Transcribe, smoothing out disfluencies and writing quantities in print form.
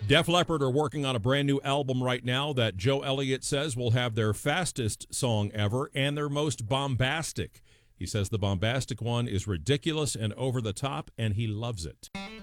Def Leppard are working on a brand new album right now that Joe Elliott says will have their fastest song ever and their most bombastic. He says the bombastic one is ridiculous and over the top, and he loves it.